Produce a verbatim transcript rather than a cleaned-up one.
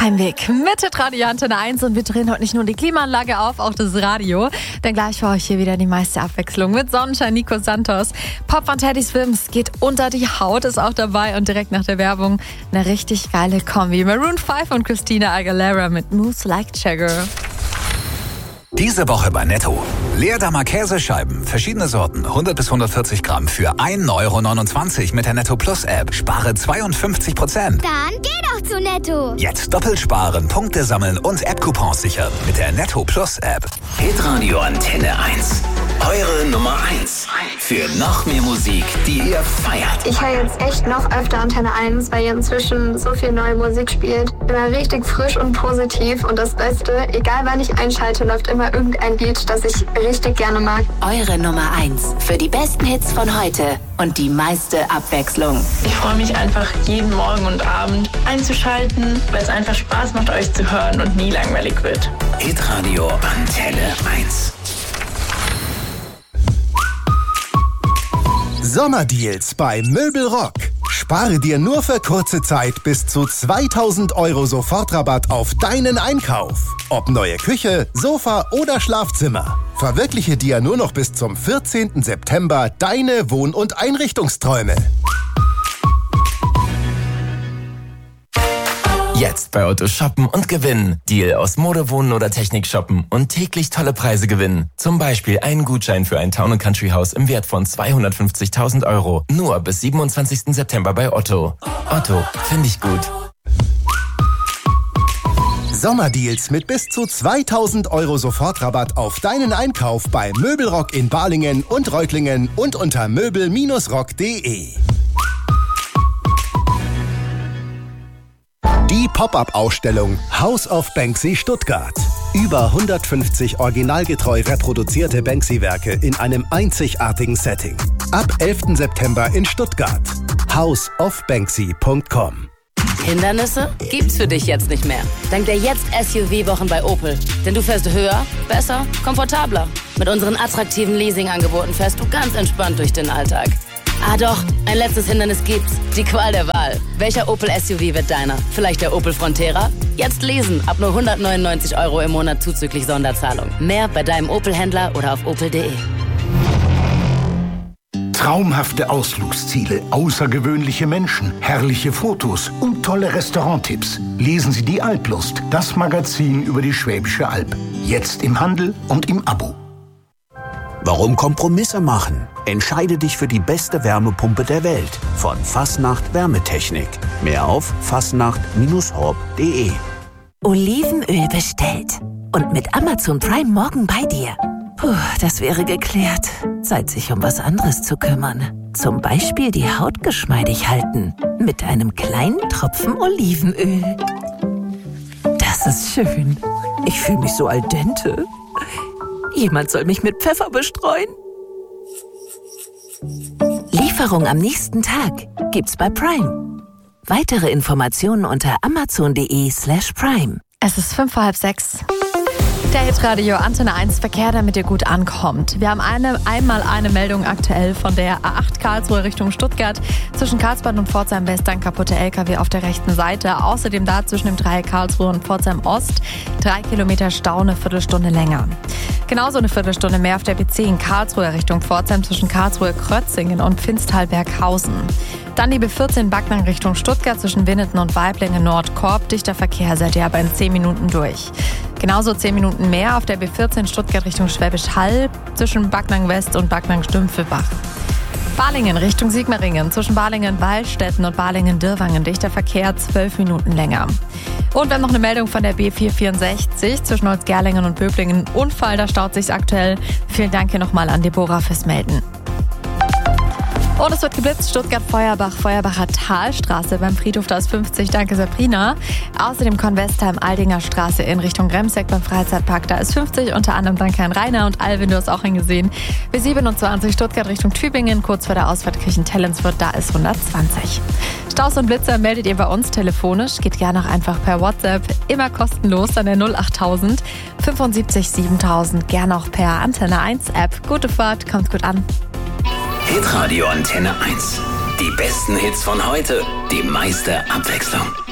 Heimweg mit Radio Antenne eins und wir drehen heute nicht nur die Klimaanlage auf, auch das Radio. Denn gleich für euch hier wieder die meiste Abwechslung mit Sonnenschein, Nico Santos. Pop von Teddy Swims geht unter die Haut, ist auch dabei und direkt nach der Werbung eine richtig geile Kombi. Maroon fünf und Christina Aguilera mit Moves Like Jagger. Diese Woche bei Netto. Leerdammer Käsescheiben, verschiedene Sorten, hundert bis hundertvierzig Gramm für ein Euro neunundzwanzig mit der Netto Plus App. Spare zweiundfünfzig Prozent. Dann geh doch zu Netto. Jetzt doppelt sparen, Punkte sammeln und App-Coupons sichern mit der Netto Plus App. Hitradio Antenne eins. Eure Nummer eins. Für noch mehr Musik, die ihr feiert. Ich höre jetzt echt noch öfter Antenne eins, weil ihr inzwischen so viel neue Musik spielt. Immer richtig frisch und positiv. Und das Beste, egal wann ich einschalte, läuft immer irgendein Lied, das ich richtig gerne mag. Eure Nummer eins für die besten Hits von heute und die meiste Abwechslung. Ich freue mich einfach jeden Morgen und Abend einzuschalten, weil es einfach Spaß macht, euch zu hören und nie langweilig wird. Hitradio Antenne eins. Sommerdeals bei Möbelrock. Spare dir nur für kurze Zeit bis zu zweitausend Euro Sofortrabatt auf deinen Einkauf. Ob neue Küche, Sofa oder Schlafzimmer. Verwirkliche dir nur noch bis zum vierzehnten September deine Wohn- und Einrichtungsträume. Jetzt bei Otto shoppen und gewinnen. Deal aus Mode, Wohnen oder Technik shoppen und täglich tolle Preise gewinnen. Zum Beispiel einen Gutschein für ein Town and Country Haus im Wert von zweihundertfünfzigtausend Euro. Nur bis siebenundzwanzigsten September bei Otto. Otto, finde ich gut. Sommerdeals mit bis zu zweitausend Euro Sofortrabatt auf deinen Einkauf bei Möbelrock in Balingen und Reutlingen und unter möbel rock punkt de. Die Pop-up-Ausstellung House of Banksy Stuttgart. Über hundertfünfzig originalgetreu reproduzierte Banksy-Werke in einem einzigartigen Setting. Ab elften September in Stuttgart. house of banksy punkt com. Hindernisse gibt's für dich jetzt nicht mehr. Dank der Jetzt S U V-Wochen bei Opel. Denn du fährst höher, besser, komfortabler. Mit unseren attraktiven Leasing-Angeboten fährst du ganz entspannt durch den Alltag. Ah doch, ein letztes Hindernis gibt's. Die Qual der Wahl. Welcher Opel S U V wird deiner? Vielleicht der Opel Frontera? Jetzt lesen, ab nur hundertneunundneunzig Euro im Monat zuzüglich Sonderzahlung. Mehr bei deinem Opel-Händler oder auf opel punkt de. Traumhafte Ausflugsziele, außergewöhnliche Menschen, herrliche Fotos und tolle Restauranttipps. Lesen Sie die Alplust, das Magazin über die Schwäbische Alb. Jetzt im Handel und im Abo. Warum Kompromisse machen? Entscheide dich für die beste Wärmepumpe der Welt von Fasnacht Wärmetechnik. Mehr auf fasnacht Bindestrich horb punkt de. Olivenöl bestellt. Und mit Amazon Prime morgen bei dir. Puh, das wäre geklärt. Zeit, sich um was anderes zu kümmern. Zum Beispiel die Haut geschmeidig halten. Mit einem kleinen Tropfen Olivenöl. Das ist schön. Ich fühle mich so al dente. Jemand soll mich mit Pfeffer bestreuen. Lieferung am nächsten Tag gibt's bei Prime. Weitere Informationen unter amazon punkt de slash prime. Es ist fünf vor halb sechs. Der Hitradio Antenne eins Verkehr, damit ihr gut ankommt. Wir haben eine, einmal eine Meldung aktuell von der A acht Karlsruhe Richtung Stuttgart. Zwischen Karlsbad und Pforzheim West ein kaputter L K W auf der rechten Seite. Außerdem da zwischen dem Dreieck Karlsruhe und Pforzheim Ost. Drei Kilometer Stau, eine Viertelstunde länger. Genauso eine Viertelstunde mehr auf der B zehn Karlsruhe Richtung Pforzheim zwischen Karlsruhe-Krötzingen und Pfinstalberghausen. Dann die B vierzehn Backnang Richtung Stuttgart zwischen Winneten und Weiblingen Nordkorb. Dichter Verkehr seid ihr aber in zehn Minuten durch. Genauso zehn Minuten mehr auf der B vierzehn Stuttgart Richtung Schwäbisch Hall zwischen Backnang West und Backnang Stümpfelbach. Balingen Richtung Sigmaringen zwischen Balingen-Wallstätten und Balingen-Dirwangen. Dichter Verkehr zwölf Minuten länger. Und wir haben noch eine Meldung von der B vierhundertvierundsechzig zwischen Holzgerlingen und Böblingen. Unfall, da staut sich's aktuell. Vielen Dank hier nochmal an Deborah fürs Melden. Und es wird geblitzt, Stuttgart-Feuerbach, Feuerbacher Talstraße beim Friedhof, da ist fünfzig, danke Sabrina. Außerdem Convestheim-Aldinger Straße in Richtung Remseck beim Freizeitpark, da ist fünfzig, unter anderem danke an Rainer und Alvin, du hast auch hingesehen. B siebenundzwanzig, Stuttgart Richtung Tübingen, kurz vor der Ausfahrt Kirchen-Tellensfurt, da ist hundertzwanzig. Staus und Blitzer meldet ihr bei uns telefonisch, geht gerne auch einfach per WhatsApp, immer kostenlos an der null achttausend fünfundsiebzig siebentausend, gerne auch per Antenne eins App. Gute Fahrt, kommt gut an. Hitradio Antenne eins. Die besten Hits von heute, die meiste Abwechslung.